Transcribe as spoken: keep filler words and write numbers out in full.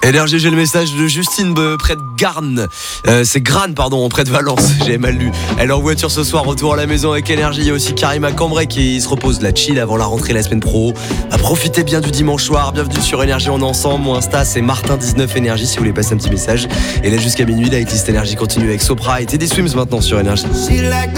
Énergie, j'ai le message de Justine euh, près de Garnes. Euh, c'est Grane, pardon, près de Valence. J'ai mal lu. Elle est en voiture ce soir, retour à la maison avec Énergie. Il y a aussi Karim à Cambrai qui se repose de la chill avant la rentrée la semaine pro. À profiter bien du dimanche soir. Bienvenue sur Énergie, on est ensemble. Mon Insta, c'est Martin dix-neuf Énergie si vous voulez passer un petit message. Et là, jusqu'à minuit, la hitlist Énergie continue avec Sopra et Teddy Swims maintenant sur Énergie.